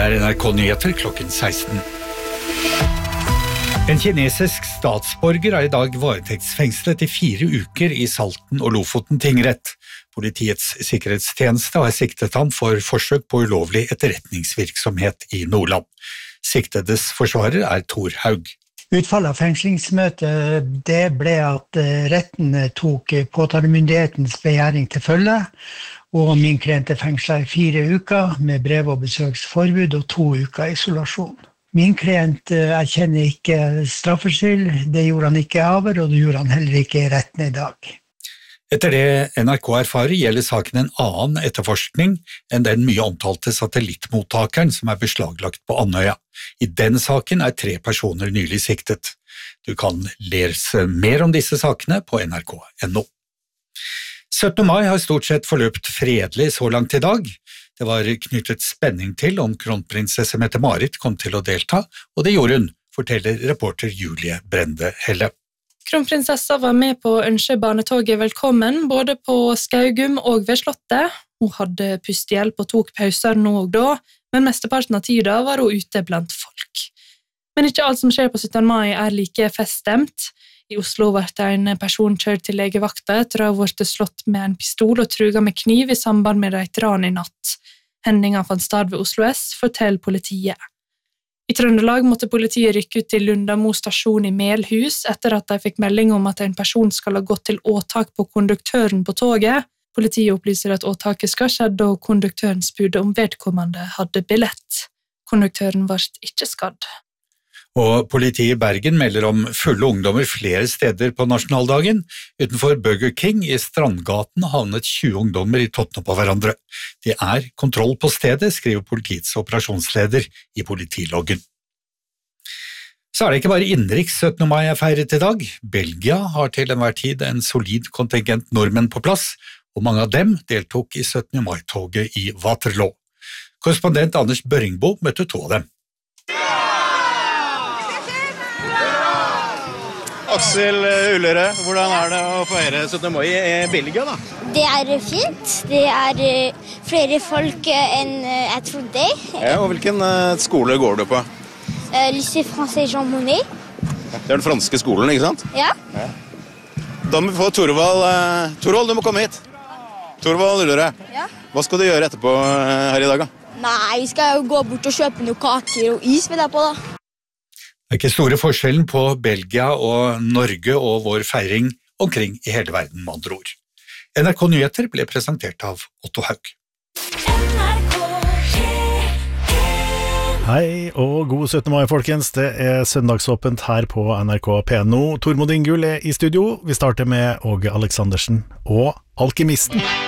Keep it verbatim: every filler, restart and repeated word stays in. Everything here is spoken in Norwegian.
er N R K Nyheter klokken seksten. En kinesisk statsborger er i dag varetektsfengslet i fire uker i Salten og Lofoten tingrett. Politiets sikkerhetstjeneste har siktet ham for forsøk på ulovlig etterretningsvirksomhet i Nordland. Siktedes forsvarer er Tor Haug. Utfallet av fengslingsmøtet det ble at retten tok påtalemyndighetens begjæring til følge, og min klient er fengslet i fire uker med brev- og besøksforbud og to uker isolasjon. Min klient erkjenner ikke straffskyld, det gjorde han ikke over, og det gjorde han heller ikke i retten i dag. Etter det N R K erfarer gjelder saken en annen etterforskning enn den mye omtalte satellittmottakeren som er beslaglagt på Andøya. I den saken er tre personer nylig siktet. Du kan lese mer om disse sakene på N R K punktum N O. syttende mai har stort sett forløpt fredelig så langt i dag. Det var knyttet spenning til om kronprinsesse Mette-Marit kom til å delta, og det gjorde hun, forteller reporter Julie Brende Helle. Kronprinsessa var med på å ønske barnetoget velkommen, både på Skaugum og ved Slottet. Hun hadde pustehjelp og tok pauser nå og da, men mesteparten av tida var hun ute blant folk. Men ikke alt som skjer på syttende mai er like feststemt. I Oslo ble en person kjørt til legevakta etter å ha vært slått med en pistol og truget med kniv i samband med et ran i natt. Hendinga fant sted ved Oslo S, forteller politiet. I Trøndelag måtte politiet rykke ut til Lundamo stasjon i Melhus etter at de fikk melding om at en person skal ha gått til åtak på konduktøren på toget. Politiet opplyser at åtaket skal skjedde, og konduktøren spurte om vedkommende hadde billett. Konduktøren ble ikke skadd. Og politiet i Bergen melder om fulle ungdommer flere steder på nasjonaldagen. Utenfor Burger King i Strandgaten havnet tjue ungdommer i tottene på hverandre. Det er kontroll på stedet, skriver politiets operasjonsleder i politiloggen. Så er det ikke bare innenriks syttende mai er feiret i dag. Belgia har til enhver tid en solid kontingent nordmenn på plass, og mange av dem deltok i syttende mai-toget i Waterloo. Korrespondent Anders Børingbo møtte to av dem. Aksel Ullerød, hvordan er det å feire syttende mai i Belgia da? Det er fint. Det er flere folk enn jeg trodde. Ja, og hvilken skole går du på? Lycée Français Jean Monnet. Det er den franske skolen, ikke sant? Ja. Ja. Da må vi få Torvald. Torvald, du må komme hit. Torvald Ullerød. Ja. Hva skal du gjøre etterpå her i dag da? Nei, vi skal jo gå bort og kjøpe noen kaker og is med deg på da. Det er ikke store forskjellen på Belgia og Norge og vår feiring omkring i hele verden, med andre ord. N R K Nyheter ble presentert av Otto Haug. Hei og god syttende mai, folkens. Det er søndagsåpent her på N R K P N O. Tormod Ingull er i studio. Vi starter med Åge Aleksandersen og Alkymisten.